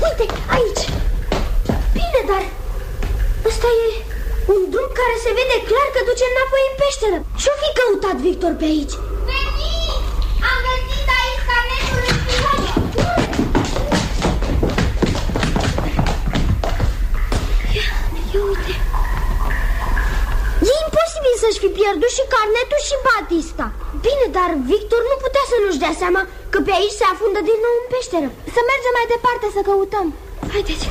Uite, aici. Bine, dar ăsta e un drum care se vede clar că duce înapoi în peșteră. Ce-o fi căutat Victor pe aici? Veniți! Am găsit aici carnetul în pijamă. Ia uite. E imposibil să-și fi pierdut și carnetul și Batista. Bine, dar Victor nu putea să nu-și dea seama că pe aici se afundă din nou în peșteră. Să mergem mai departe să căutăm. Haideți.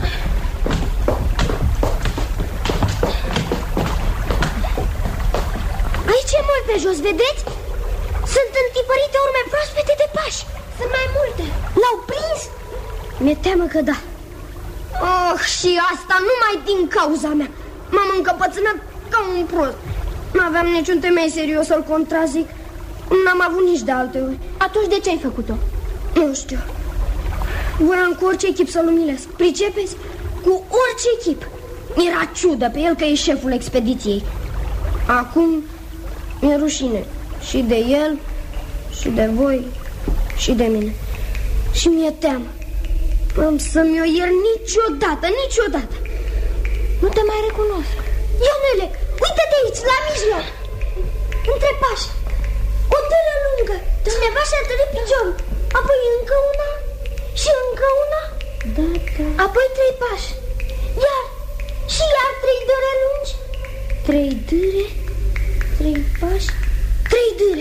Aici e mult pe jos, vedeți? Sunt întipărite urme proaspete de pași. Sunt mai multe. L-au prins? Mi-e teamă că da. Oh, și asta numai din cauza mea. M-am încăpățânat ca un prost. Nu aveam niciun temei serios să-l contrazic. N-am avut nici de alte ori. Atunci de ce ai făcut-o? Nu știu. Voiam cu orice echip să-l umilesc. Pricepeți? Cu orice echip. Mi-era ciudă pe el că e șeful expediției. Acum mi-e rușine. Și de el, și de voi, și de mine. Și mi-e teamă. Am să-mi o iert niciodată, niciodată. Nu te mai recunosc. Ionele, uite-te aici, la mijloc. Între pași. O târă lungă. Cineva și-a tărit piciorul. Apoi încă una și încă una. Da. Apoi 3 pași. Iar 3 dâre lungi. 3 dâre, 3 pași, 3 dâre.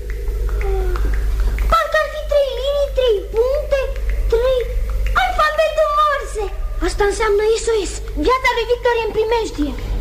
Parcă ar fi 3 linii, 3 puncte, 3 alfabetul Morse. Asta înseamnă SOS. Viața lui Victor e în primejdie.